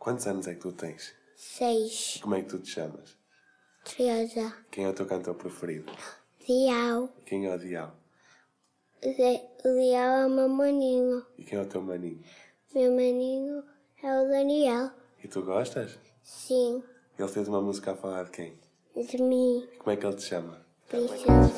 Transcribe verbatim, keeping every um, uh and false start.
Quantos anos é que tu tens? Seis. Como é que tu te chamas? Teresa. Quem é o teu cantor preferido? Dial. Quem é o Dial? O Dial é o meu maninho. E quem é o teu maninho? Meu maninho é o Daniel. E tu gostas? Sim. Ele fez uma música a falar de quem? De mim. Como é que ele te chama? Princesa.